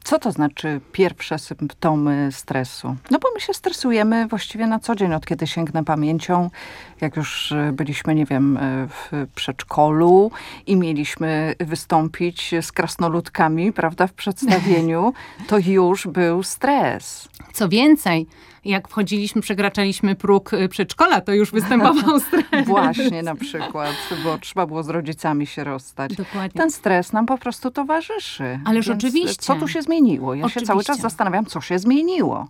Co to znaczy pierwsze symptomy stresu? No bo my się stresujemy właściwie na co dzień, od kiedy sięgnę pamięcią, jak już byliśmy, nie wiem, w przedszkolu i mieliśmy wystąpić z krasnoludkami, prawda, w przedstawieniu, to już był stres. Co więcej, jak wchodziliśmy, przekraczaliśmy próg przedszkola, to już występował stres. Właśnie na przykład, bo trzeba było z rodzicami się rozstać. Dokładnie. Ten stres nam po prostu towarzyszy. Ależ Więc oczywiście. co tu się zmieniło? Ja się cały czas Oczywiście. zastanawiam, co się zmieniło.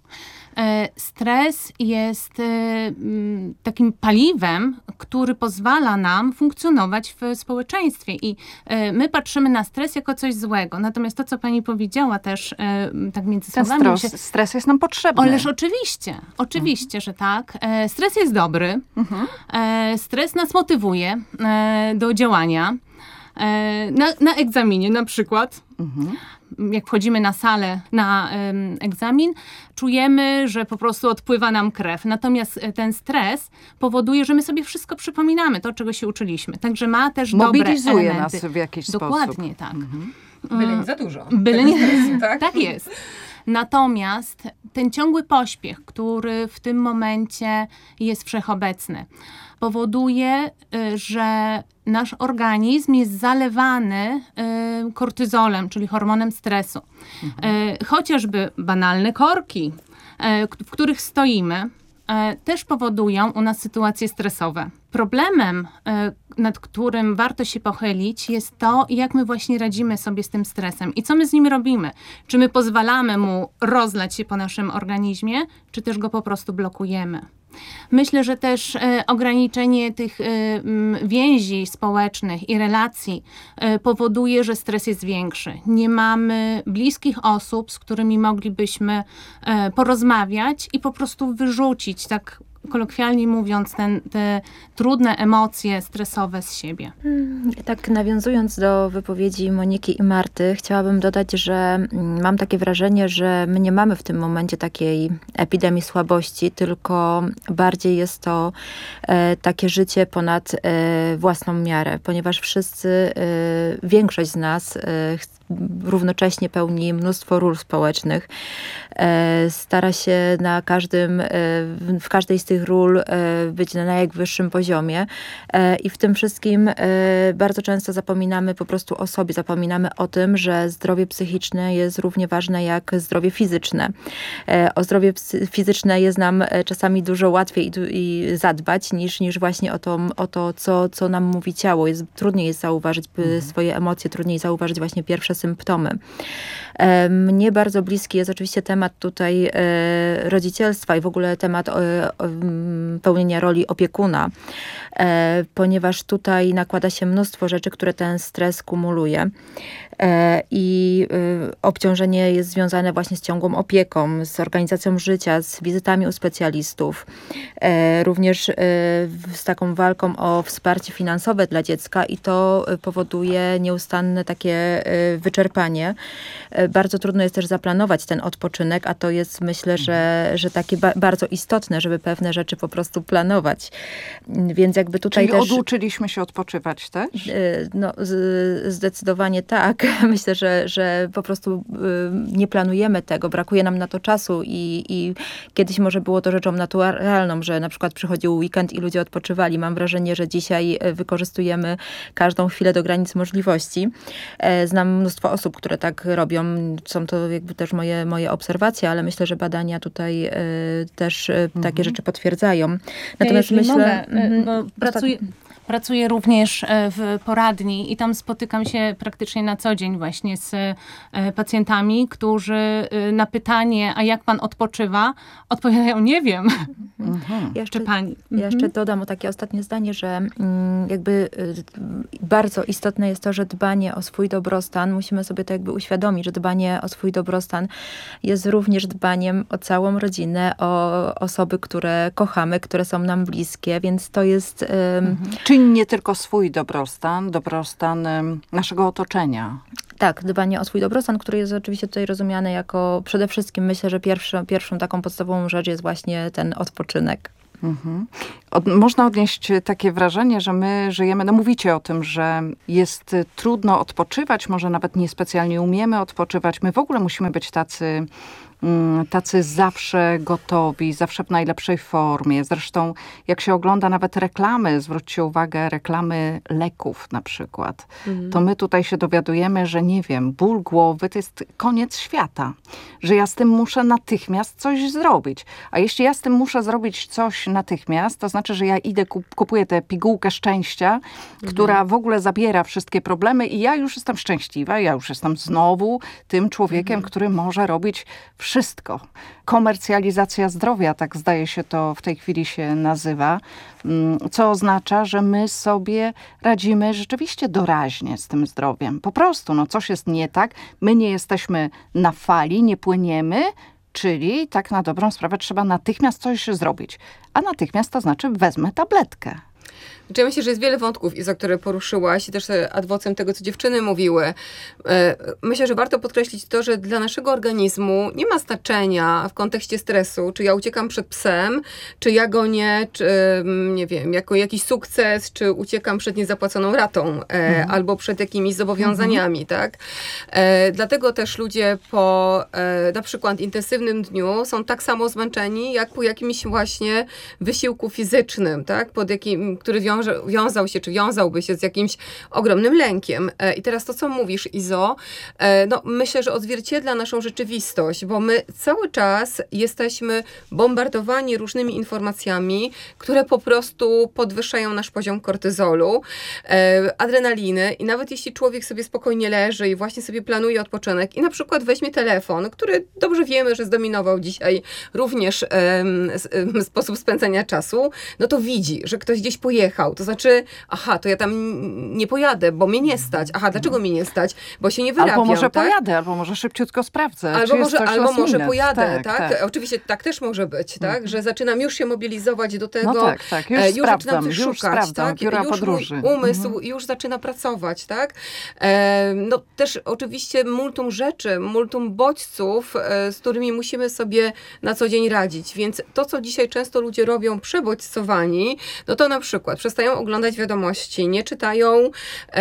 Stres jest takim paliwem, który pozwala nam funkcjonować w społeczeństwie i my patrzymy na stres jako coś złego. Natomiast to, co pani powiedziała też tak między Ten słowami. stres jest nam potrzebny. Ależ oczywiście, że tak. Stres jest dobry. Stres nas motywuje do działania. Na egzaminie na przykład. Jak wchodzimy na salę na egzamin, czujemy, że po prostu odpływa nam krew. Natomiast ten stres powoduje, że my sobie wszystko przypominamy, to czego się uczyliśmy. Także ma też dobre mobilizuje elementy. nas w jakiś sposób. Dokładnie tak. Byle nie za dużo. Byle nie, tak? tak jest. Natomiast ten ciągły pośpiech, który w tym momencie jest wszechobecny, powoduje, że nasz organizm jest zalewany kortyzolem, czyli hormonem stresu. Chociażby banalne korki, w których stoimy, też powodują u nas sytuacje stresowe. Problemem, nad którym warto się pochylić, jest to, jak my właśnie radzimy sobie z tym stresem i co my z nim robimy. Czy my pozwalamy mu rozlać się po naszym organizmie, czy też go po prostu blokujemy. Myślę, że też ograniczenie tych więzi społecznych i relacji powoduje, że stres jest większy. Nie mamy bliskich osób, z którymi moglibyśmy porozmawiać i po prostu wyrzucić, tak kolokwialnie mówiąc, te trudne emocje stresowe z siebie. Tak nawiązując do wypowiedzi Moniki i Marty, chciałabym dodać, że mam takie wrażenie, że my nie mamy w tym momencie takiej epidemii słabości, tylko bardziej jest to takie życie ponad własną miarę, ponieważ wszyscy, większość z nas równocześnie pełni mnóstwo ról społecznych. Stara się w każdej z tych ról być na najwyższym poziomie i w tym wszystkim bardzo często zapominamy po prostu o sobie, zapominamy o tym, że zdrowie psychiczne jest równie ważne jak zdrowie fizyczne. O zdrowie fizyczne jest nam czasami dużo łatwiej i zadbać niż właśnie o to, co nam mówi ciało. Trudniej jest zauważyć swoje emocje, trudniej zauważyć właśnie pierwsze symptomy. Mnie bardzo bliski jest oczywiście temat tutaj rodzicielstwa i w ogóle temat pełnienia roli opiekuna, ponieważ tutaj nakłada się mnóstwo rzeczy, które ten stres kumuluje. I obciążenie jest związane właśnie z ciągłą opieką, z organizacją życia, z wizytami u specjalistów. Również z taką walką o wsparcie finansowe dla dziecka i to powoduje nieustanne takie wyczerpanie. Bardzo trudno jest też zaplanować ten odpoczynek, a to jest, myślę, że takie bardzo istotne, żeby pewne rzeczy po prostu planować. Więc jakby tutaj Czyli też oduczyliśmy się odpoczywać też? No, zdecydowanie tak. Myślę, że po prostu nie planujemy tego, brakuje nam na to czasu i kiedyś może było to rzeczą naturalną, że na przykład przychodził weekend i ludzie odpoczywali. Mam wrażenie, że dzisiaj wykorzystujemy każdą chwilę do granic możliwości. Znam mnóstwo osób, które tak robią. Są to jakby też moje obserwacje, ale myślę, że badania tutaj też takie rzeczy potwierdzają. Natomiast myślę... bo pracuję również w poradni i tam spotykam się praktycznie na co dzień właśnie z pacjentami, którzy na pytanie, a jak pan odpoczywa, odpowiadają, nie wiem. Czy pani? Ja jeszcze dodam o takie ostatnie zdanie, że jakby bardzo istotne jest to, że dbanie o swój dobrostan, musimy sobie to jakby uświadomić, że dbanie o swój dobrostan jest również dbaniem o całą rodzinę, o osoby, które kochamy, które są nam bliskie, więc to jest... Czyli nie tylko swój dobrostan naszego otoczenia. Tak, dbanie o swój dobrostan, który jest oczywiście tutaj rozumiany jako przede wszystkim, myślę, że pierwszą taką podstawową rzecz jest właśnie ten odpoczynek. Można odnieść takie wrażenie, że my żyjemy, no mówicie o tym, że jest trudno odpoczywać, może nawet niespecjalnie umiemy odpoczywać. My w ogóle musimy być tacy zawsze gotowi, zawsze w najlepszej formie. Zresztą jak się ogląda nawet reklamy, zwróćcie uwagę, reklamy leków na przykład, to my tutaj się dowiadujemy, że nie wiem, ból głowy to jest koniec świata. Że ja z tym muszę natychmiast coś zrobić. A jeśli ja z tym muszę zrobić coś natychmiast, to znaczy, że ja idę, kupuję tę pigułkę szczęścia, która w ogóle zabiera wszystkie problemy i ja już jestem szczęśliwa, ja już jestem znowu tym człowiekiem, który może robić wszystko. Komercjalizacja zdrowia, tak zdaje się to w tej chwili się nazywa, co oznacza, że my sobie radzimy rzeczywiście doraźnie z tym zdrowiem. Po prostu, no coś jest nie tak, my nie jesteśmy na fali, nie płyniemy, czyli tak na dobrą sprawę trzeba natychmiast coś zrobić. A natychmiast to znaczy wezmę tabletkę. Ja myślę, że jest wiele wątków, Izo, które poruszyłaś i też ad vocem tego, co dziewczyny mówiły. Myślę, że warto podkreślić to, że dla naszego organizmu nie ma znaczenia w kontekście stresu, czy ja uciekam przed psem, czy ja gonię, czy nie wiem, jako jakiś sukces, czy uciekam przed niezapłaconą ratą, albo przed jakimiś zobowiązaniami, tak? Dlatego też ludzie po na przykład intensywnym dniu są tak samo zmęczeni, jak po jakimś właśnie wysiłku fizycznym, tak? Który wiązał się, czy wiązałby się z jakimś ogromnym lękiem. I teraz to, co mówisz, Izo, no myślę, że odzwierciedla naszą rzeczywistość, bo my cały czas jesteśmy bombardowani różnymi informacjami, które po prostu podwyższają nasz poziom kortyzolu, adrenaliny i nawet jeśli człowiek sobie spokojnie leży i właśnie sobie planuje odpoczynek i na przykład weźmie telefon, który dobrze wiemy, że zdominował dzisiaj również sposób spędzania czasu, no to widzi, że ktoś gdzieś pojechał. To znaczy, aha, to ja tam nie pojadę, bo mnie nie stać. Aha, dlaczego mnie nie stać? Bo się nie wyrabiam. Albo może tak? pojadę, albo może szybciutko sprawdzę. Albo może pojadę, tak? Oczywiście tak też może być, tak? Że zaczynam już się mobilizować do tego. No tak, już sprawdzam, zaczynam już szukać, sprawdzam, tak? biura już podróży. Mój umysł już zaczyna pracować, tak? No też oczywiście multum rzeczy, multum bodźców, z którymi musimy sobie na co dzień radzić. Więc to, co dzisiaj często ludzie robią przebodźcowani, no to na przykład przestają oglądać wiadomości, nie czytają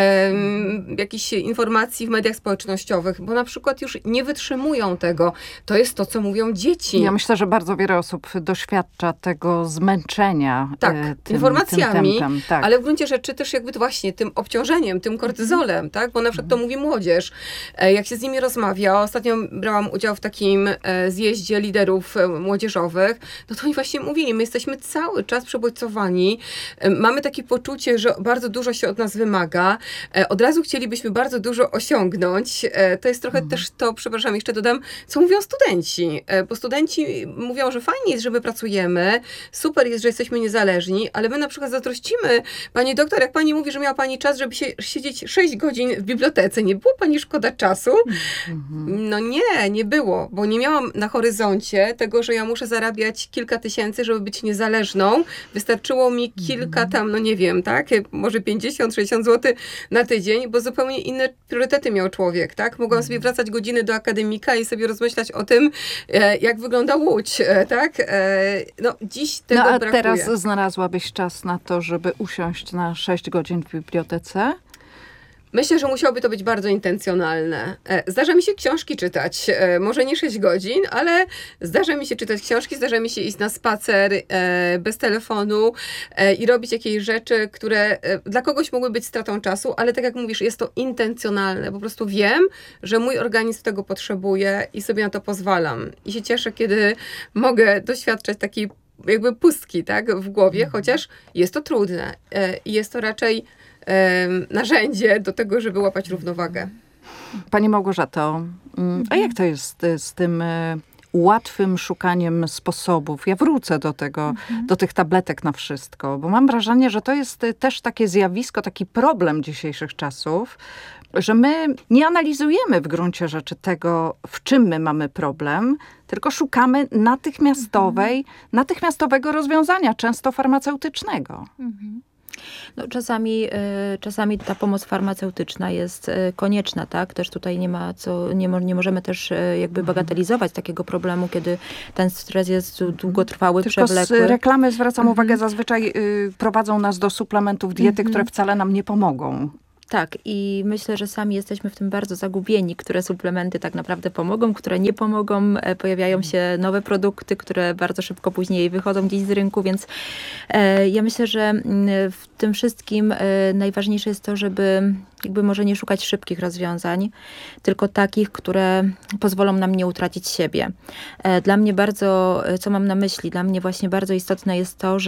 jakichś informacji w mediach społecznościowych, bo na przykład już nie wytrzymują tego. To jest to, co mówią dzieci. Ja myślę, że bardzo wiele osób doświadcza tego zmęczenia informacjami, tym tempem, tak. ale w gruncie rzeczy też jakby właśnie tym obciążeniem, tym kortyzolem, tak? Bo na przykład to mówi młodzież. Jak się z nimi rozmawia, ostatnio brałam udział w takim zjeździe liderów młodzieżowych, no to oni właśnie mówili, my jesteśmy cały czas przebodźcowani, mamy takie poczucie, że bardzo dużo się od nas wymaga, od razu chcielibyśmy bardzo dużo osiągnąć. To jest trochę też to, przepraszam, jeszcze dodam, co mówią studenci, bo studenci mówią, że fajnie jest, że my pracujemy, super jest, że jesteśmy niezależni, ale my na przykład zazdrościmy, pani doktor, jak pani mówi, że miała pani czas, żeby siedzieć 6 godzin w bibliotece, nie było pani szkoda czasu? No nie było, bo nie miałam na horyzoncie tego, że ja muszę zarabiać kilka tysięcy, żeby być niezależną. Wystarczyło mi kilka tam, no nie wiem, tak, może 50-60 zł na tydzień, bo zupełnie inne priorytety miał człowiek, tak? Mogłam sobie wracać godziny do akademika i sobie rozmyślać o tym, jak wygląda Łódź, tak? No dziś tego brakuje. Teraz znalazłabyś czas na to, żeby usiąść na 6 godzin w bibliotece? Myślę, że musiałoby to być bardzo intencjonalne. Zdarza mi się książki czytać, może nie 6 godzin, ale zdarza mi się czytać książki, zdarza mi się iść na spacer bez telefonu i robić jakieś rzeczy, które dla kogoś mogły być stratą czasu, ale tak jak mówisz, jest to intencjonalne. Po prostu wiem, że mój organizm tego potrzebuje i sobie na to pozwalam. I się cieszę, kiedy mogę doświadczać takiej jakby pustki, tak, w głowie, chociaż jest to trudne i jest to raczej narzędzie do tego, żeby łapać równowagę. Pani Małgorzato, a jak to jest z tym łatwym szukaniem sposobów? Ja wrócę do tego, do tych tabletek na wszystko, bo mam wrażenie, że to jest też takie zjawisko, taki problem dzisiejszych czasów, że my nie analizujemy w gruncie rzeczy tego, w czym my mamy problem, tylko szukamy natychmiastowego rozwiązania, często farmaceutycznego. No, czasami ta pomoc farmaceutyczna jest konieczna, tak? Też tutaj nie możemy też jakby bagatelizować takiego problemu, kiedy ten stres jest długotrwały, Tylko przewlekły. z reklamy zwracam uwagę, zazwyczaj prowadzą nas do suplementów diety, które wcale nam nie pomogą. Tak, i myślę, że sami jesteśmy w tym bardzo zagubieni, które suplementy tak naprawdę pomogą, które nie pomogą. Pojawiają się nowe produkty, które bardzo szybko później wychodzą gdzieś z rynku, więc ja myślę, że w tym wszystkim najważniejsze jest to, żeby jakby może nie szukać szybkich rozwiązań, tylko takich, które pozwolą nam nie utracić siebie. Dla mnie co mam na myśli? Dla mnie właśnie bardzo istotne jest to,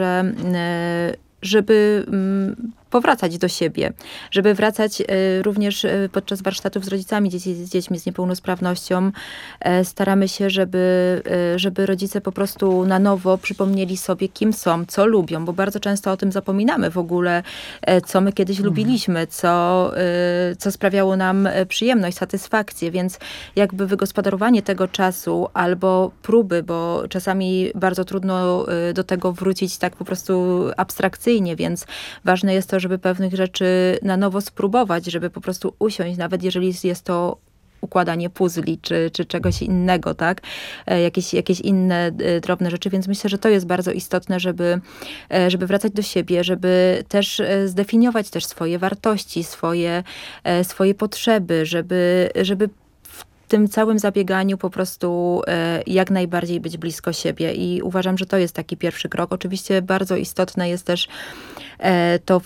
żeby powracać do siebie, żeby wracać również podczas warsztatów z rodzicami, z dziećmi z niepełnosprawnością. Staramy się, żeby rodzice po prostu na nowo przypomnieli sobie, kim są, co lubią, bo bardzo często o tym zapominamy w ogóle, co my kiedyś lubiliśmy, co sprawiało nam przyjemność, satysfakcję, więc jakby wygospodarowanie tego czasu albo próby, bo czasami bardzo trudno do tego wrócić tak po prostu abstrakcyjnie, więc ważne jest to, żeby pewnych rzeczy na nowo spróbować, żeby po prostu usiąść, nawet jeżeli jest to układanie puzli, czy czegoś innego, tak? Jakieś inne drobne rzeczy, więc myślę, że to jest bardzo istotne, żeby wracać do siebie, żeby też zdefiniować też swoje wartości, swoje potrzeby, żeby w tym całym zabieganiu po prostu jak najbardziej być blisko siebie i uważam, że to jest taki pierwszy krok. Oczywiście bardzo istotne jest też to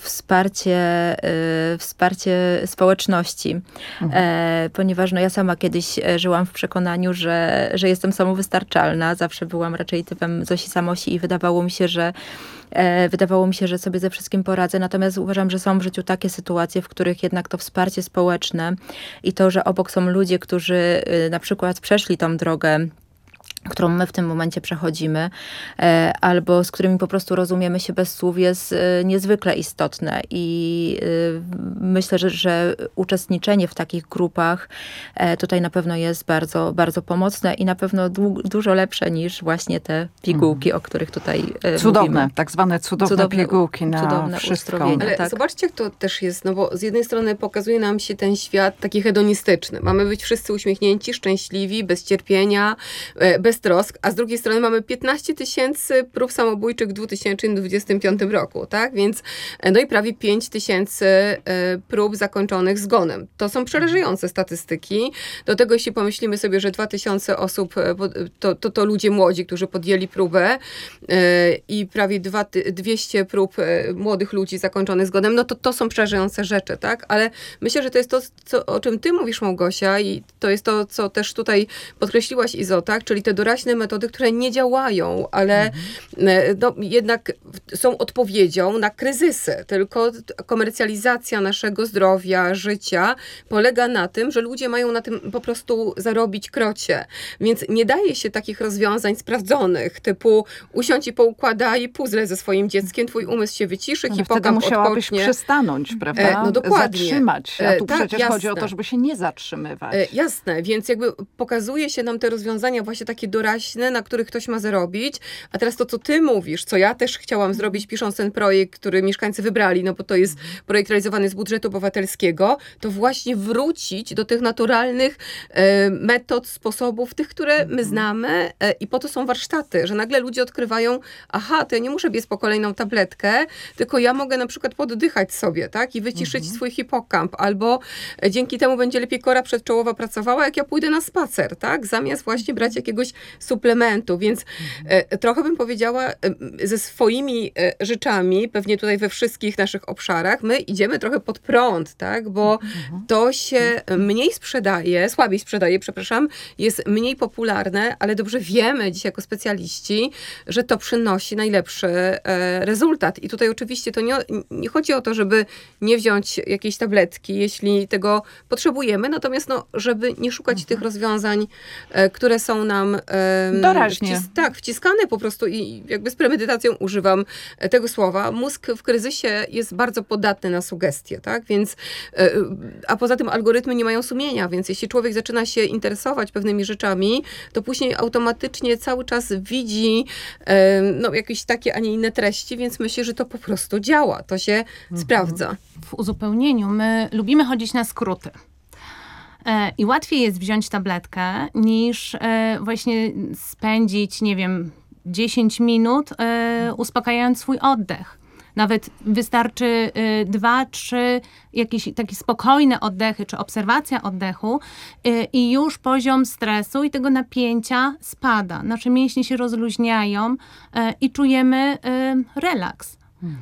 wsparcie społeczności. Ponieważ ja sama kiedyś żyłam w przekonaniu, że jestem samowystarczalna. Zawsze byłam raczej typem Zosi Samosi i wydawało mi się, że sobie ze wszystkim poradzę. Natomiast uważam, że są w życiu takie sytuacje, w których jednak to wsparcie społeczne i to, że obok są ludzie, którzy na przykład przeszli tą drogę, którą my w tym momencie przechodzimy, albo z którymi po prostu rozumiemy się bez słów, jest niezwykle istotne. I myślę, że uczestniczenie w takich grupach tutaj na pewno jest bardzo, bardzo pomocne i na pewno dużo lepsze niż właśnie te pigułki, o których tutaj mówimy. Tak zwane cudowne pigułki na wszystko. Ale tak. Zobaczcie, jak to też jest, no bo z jednej strony pokazuje nam się ten świat taki hedonistyczny. Mamy być wszyscy uśmiechnięci, szczęśliwi, bez cierpienia, bez trosk, a z drugiej strony mamy 15 000 prób samobójczych w 2025 roku, tak? Więc, no i prawie 5 000 prób zakończonych zgonem. To są przerażające statystyki. Do tego, jeśli pomyślimy sobie, że 2000 osób to ludzie młodzi, którzy podjęli próbę i prawie 200 prób młodych ludzi zakończonych zgonem, no to są przerażające rzeczy, tak? Ale myślę, że to jest to, o czym ty mówisz, Małgosia, i to jest to, co też tutaj podkreśliłaś, Izo, tak? Czyli te doraźne metody, które nie działają, ale no, jednak są odpowiedzią na kryzysy. Tylko komercjalizacja naszego zdrowia, życia polega na tym, że ludzie mają na tym po prostu zarobić krocie. Więc nie daje się takich rozwiązań sprawdzonych, typu usiądź i poukładaj puzzle ze swoim dzieckiem, twój umysł się wyciszy, Ale wtedy hipokamp musiałabyś odpocznie. przystanąć, prawda? No dokładnie. Zatrzymać się. A tu Tak, przecież jasne. chodzi o to, żeby się nie zatrzymywać. Jasne, więc jakby pokazuje się nam te rozwiązania właśnie takie doraźne, na których ktoś ma zarobić. A teraz to, co ty mówisz, co ja też chciałam zrobić, pisząc ten projekt, który mieszkańcy wybrali, no bo to jest projekt realizowany z budżetu obywatelskiego, to właśnie wrócić do tych naturalnych metod, sposobów, tych, które my znamy i po to są warsztaty, że nagle ludzie odkrywają, aha, to ja nie muszę biec po kolejną tabletkę, tylko ja mogę na przykład poddychać sobie, tak, i wyciszyć swój hipokamp, albo dzięki temu będzie lepiej kora przedczołowa pracowała, jak ja pójdę na spacer, tak, zamiast właśnie brać jakiegoś suplementu, więc trochę bym powiedziała ze swoimi rzeczami, pewnie tutaj we wszystkich naszych obszarach, my idziemy trochę pod prąd, tak, bo to się słabiej sprzedaje, przepraszam, jest mniej popularne, ale dobrze wiemy dziś jako specjaliści, że to przynosi najlepszy rezultat. I tutaj oczywiście to nie chodzi o to, żeby nie wziąć jakiejś tabletki, jeśli tego potrzebujemy, natomiast no, żeby nie szukać tych rozwiązań, które są nam Doraźnie. Wciskane po prostu i jakby z premedytacją używam tego słowa. Mózg w kryzysie jest bardzo podatny na sugestie, tak? Więc, a poza tym algorytmy nie mają sumienia, więc jeśli człowiek zaczyna się interesować pewnymi rzeczami, to później automatycznie cały czas widzi jakieś takie, a nie inne treści, więc myślę, że to po prostu działa, to się sprawdza. W uzupełnieniu my lubimy chodzić na skróty. I łatwiej jest wziąć tabletkę, niż właśnie spędzić, 10 minut uspokajając swój oddech. Nawet wystarczy 2-3 jakieś takie spokojne oddechy, czy obserwacja oddechu i już poziom stresu i tego napięcia spada. Nasze mięśnie się rozluźniają i czujemy relaks.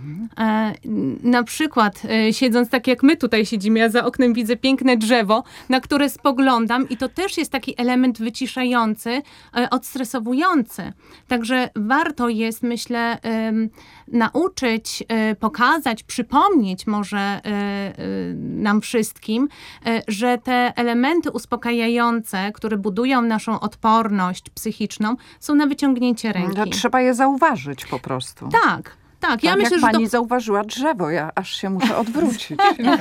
Na przykład siedząc tak jak my tutaj siedzimy, ja za oknem widzę piękne drzewo, na które spoglądam i to też jest taki element wyciszający, odstresowujący. Także warto jest, myślę, nauczyć, pokazać, przypomnieć może nam wszystkim, że te elementy uspokajające, które budują naszą odporność psychiczną, są na wyciągnięcie ręki. No, trzeba je zauważyć po prostu. Tak. Ja Tak, myślę, jak że pani zauważyła drzewo, ja aż się muszę odwrócić.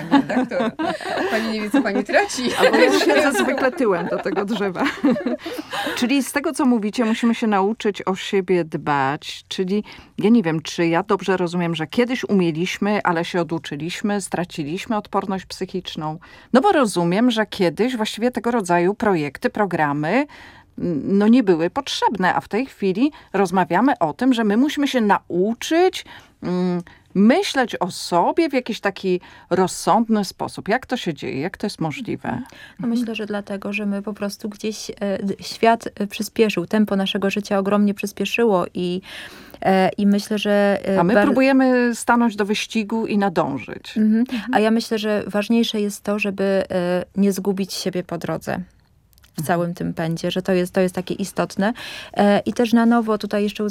Pani nie wie, co pani traci. Albo ja siedzę zwykle tyłem do tego drzewa. Czyli z tego, co mówicie, musimy się nauczyć o siebie dbać. Czyli ja nie wiem, czy ja dobrze rozumiem, że kiedyś umieliśmy, ale się oduczyliśmy, straciliśmy odporność psychiczną. No bo rozumiem, że kiedyś właściwie tego rodzaju projekty, programy nie były potrzebne, a w tej chwili rozmawiamy o tym, że my musimy się nauczyć myśleć o sobie w jakiś taki rozsądny sposób. Jak to się dzieje? Jak to jest możliwe? No myślę, że dlatego, że my po prostu gdzieś świat przyspieszył. Tempo naszego życia ogromnie przyspieszyło i myślę, że... A my próbujemy stanąć do wyścigu i nadążyć. A ja myślę, że ważniejsze jest to, żeby nie zgubić siebie po drodze. W całym tym pędzie, że to jest takie istotne. I też na nowo tutaj jeszcze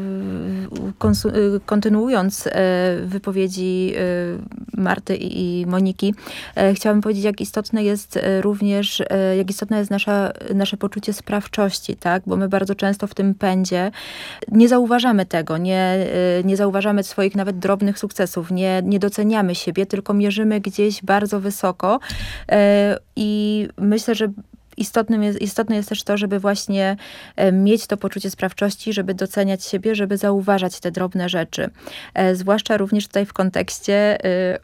kontynuując wypowiedzi Marty i Moniki, chciałabym powiedzieć, jak istotne jest również, jak istotne jest nasze poczucie sprawczości, tak? Bo my bardzo często w tym pędzie nie zauważamy tego, nie zauważamy swoich nawet drobnych sukcesów, nie doceniamy siebie, tylko mierzymy gdzieś bardzo wysoko i myślę, że istotne jest też to, żeby właśnie mieć to poczucie sprawczości, żeby doceniać siebie, żeby zauważać te drobne rzeczy. Zwłaszcza również tutaj w kontekście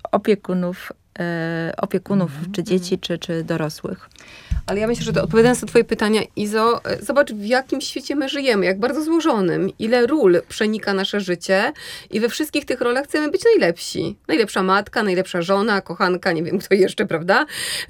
opiekunów czy dzieci, czy dorosłych. Ale ja myślę, że odpowiadając na twoje pytania, Izo, zobacz, w jakim świecie my żyjemy, jak bardzo złożonym, ile ról przenika nasze życie i we wszystkich tych rolach chcemy być najlepsi. Najlepsza matka, najlepsza żona, kochanka, nie wiem kto jeszcze, prawda?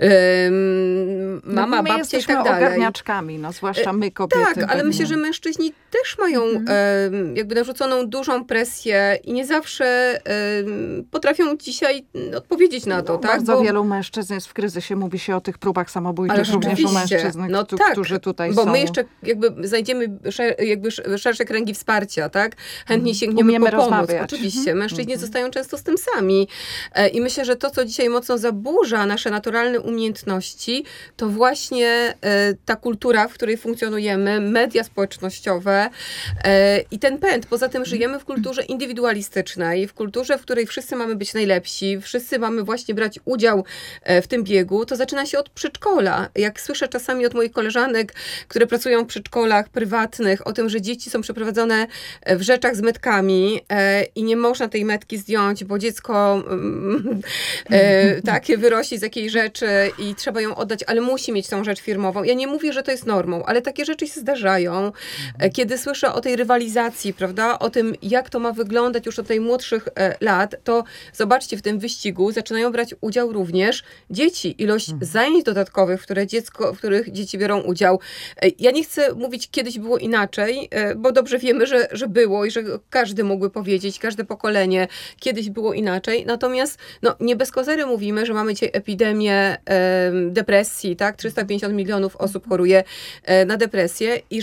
Mama, babcia i tak dalej. Ogarniaczkami, zwłaszcza my kobiety. Tak, ale pewnie. myślę, że mężczyźni też mają jakby narzuconą dużą presję i nie zawsze potrafią dzisiaj odpowiedzieć na to. Tak? Bardzo wielu mężczyzn jest w kryzysie, mówi się o tych próbach samobójczych, Ale również u mężczyzn, którzy tutaj bo są. my jeszcze jakby znajdziemy jakby szersze kręgi wsparcia, tak? Chętnie sięgniemy Umiemy po pomoc. rozmawiać. Oczywiście, mężczyźni zostają często z tym sami. I myślę, że to, co dzisiaj mocno zaburza nasze naturalne umiejętności, to właśnie ta kultura, w której funkcjonujemy, media społecznościowe i ten pęd. Poza tym żyjemy w kulturze indywidualistycznej, w kulturze, w której wszyscy mamy być najlepsi, wszyscy mamy właśnie brać udział w tym biegu. To zaczyna się od przedszkola. Jak słyszę czasami od moich koleżanek, które pracują w przedszkolach prywatnych, o tym, że dzieci są przeprowadzone w rzeczach z metkami i nie można tej metki zdjąć, bo dziecko takie wyrośnie z jakiejś rzeczy i trzeba ją oddać, ale musi mieć tą rzecz firmową. Ja nie mówię, że to jest normą, ale takie rzeczy się zdarzają. Kiedy słyszę o tej rywalizacji, prawda, o tym, jak to ma wyglądać już od najmłodszych lat, to zobaczcie, w tym wyścigu zaczynają brać udział również dzieci. Ilość zajęć dodatkowych, w których dzieci biorą udział. Ja nie chcę mówić, kiedyś było inaczej, bo dobrze wiemy, że było i że każdy mógłby powiedzieć, każde pokolenie kiedyś było inaczej. Natomiast nie bez kozery mówimy, że mamy dzisiaj epidemię depresji, tak? 350 milionów osób choruje na depresję i że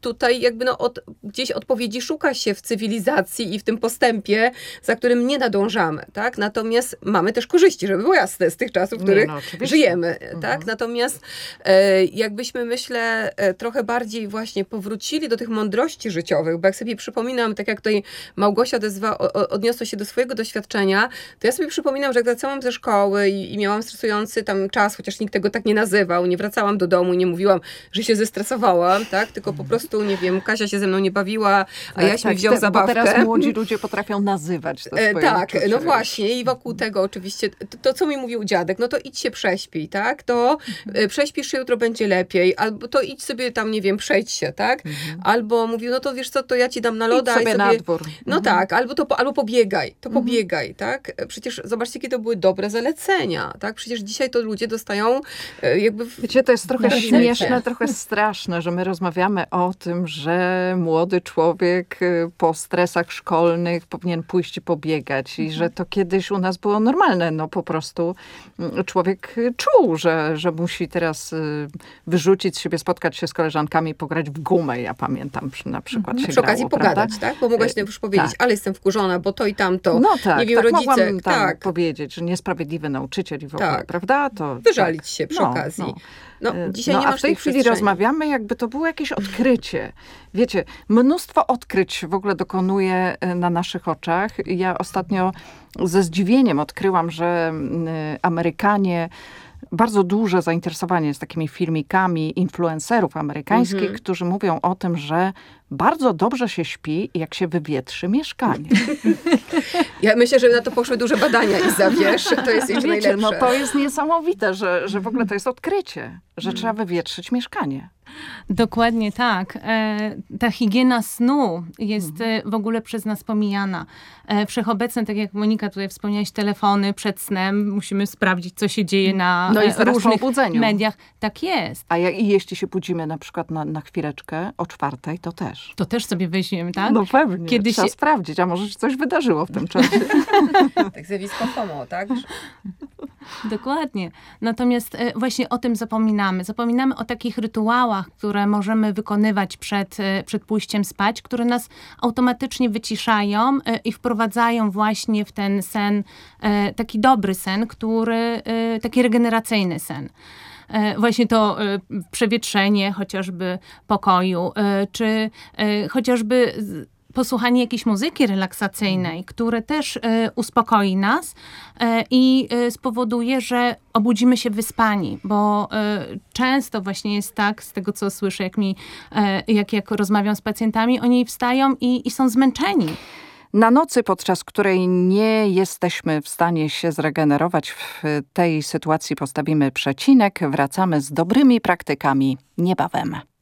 tutaj jakby gdzieś odpowiedzi szuka się w cywilizacji i w tym postępie, za którym nie nadążamy, tak? Natomiast mamy też korzyści, żeby było jasne, z tych czasów, w których żyjemy, tak? Natomiast jakbyśmy, myślę, trochę bardziej właśnie powrócili do tych mądrości życiowych, bo jak sobie przypominam, tak jak tutaj Małgosia odniosła się do swojego doświadczenia, to ja sobie przypominam, że jak wracałam ze szkoły i miałam stresujący tam czas, chociaż nikt tego tak nie nazywał, nie wracałam do domu, nie mówiłam, że się zestresowałam, tak? Tylko po prostu, nie wiem, Kasia się ze mną nie bawiła, a Jaś mi wziął zabawkę. Bo teraz młodzi ludzie potrafią nazywać te swoje tak, uczucia. no właśnie i wokół tego oczywiście, to co mi mówił dziadek, no to idź się prześpij, tak? To prześpisz się, jutro będzie lepiej, albo to idź sobie tam, nie wiem, przejdź się, tak? Albo mówił, no to wiesz co, to ja ci dam na loda idź sobie i sobie... na dwór. No tak, albo pobiegaj, pobiegaj, tak? Przecież zobaczcie, jakie to były dobre zalecenia, tak? Przecież dzisiaj to ludzie dostają jakby... Wiecie, to jest trochę śmieszne, trochę straszne, że my rozmawiamy o tym, że młody człowiek po stresach szkolnych powinien pójść i pobiegać i że to kiedyś u nas było normalne. No po prostu człowiek czuł, że musi teraz wyrzucić z siebie, spotkać się z koleżankami, pograć w gumę. Ja pamiętam na przykład się przy okazji grało, pogadać, prawda? tak? Bo mogłaś już powiedzieć, ale jestem wkurzona, bo to i tamto. No tak, nie wiem, tak rodzice. mogłam tam Tak. powiedzieć, że niesprawiedliwy nauczyciel i w ogóle, Tak. prawda? To Wyżalić się przy okazji. No, dzisiaj nie a masz w tej chwili rozmawiamy, jakby to było jakieś odkrycie. Wiecie, mnóstwo odkryć w ogóle dokonuje na naszych oczach. Ja ostatnio ze zdziwieniem odkryłam, że Amerykanie bardzo duże zainteresowanie jest takimi filmikami influencerów amerykańskich, którzy mówią o tym, że bardzo dobrze się śpi, jak się wywietrzy mieszkanie. Ja myślę, że na to poszły duże badania i zawiesz, to jest jeszcze Wiecie, najlepsze. no to jest niesamowite, że w ogóle to jest odkrycie, że trzeba wywietrzyć mieszkanie. Dokładnie tak. Ta higiena snu jest w ogóle przez nas pomijana. Wszechobecne, tak jak Monika tutaj wspomniałaś, telefony przed snem. Musimy sprawdzić, co się dzieje na No i zaraz po różnych obudzeniu. mediach. Tak jest. A i jeśli się budzimy na przykład na chwileczkę o 4:00, to też. To też sobie weźmiemy, tak? No pewnie. Kiedy Trzeba się- sprawdzić, a może się coś wydarzyło w tym czasie. Tak, zjawisko FOMO, tak? Dokładnie. Natomiast właśnie o tym zapominamy. Zapominamy o takich rytuałach, które możemy wykonywać przed pójściem spać, które nas automatycznie wyciszają i wprowadzają właśnie w ten sen, taki dobry sen, taki regeneracyjny sen. Właśnie to przewietrzenie chociażby pokoju, czy chociażby posłuchanie jakiejś muzyki relaksacyjnej, które też uspokoi nas i spowoduje, że obudzimy się wyspani, bo często właśnie jest tak, z tego co słyszę, jak rozmawiam z pacjentami, oni wstają i są zmęczeni. Na nocy, podczas której nie jesteśmy w stanie się zregenerować, w tej sytuacji postawimy przecinek. Wracamy z dobrymi praktykami niebawem.